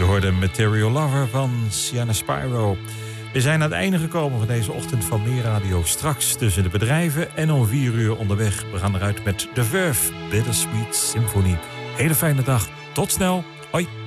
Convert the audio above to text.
Je hoorde Material Lover van Sienna Spyro. We zijn aan het einde gekomen van deze ochtend van Meer Radio. Straks tussen de bedrijven en om 4 uur onderweg. We gaan eruit met The Verve, Bittersweet Symphony. Hele fijne dag. Tot snel. Hoi.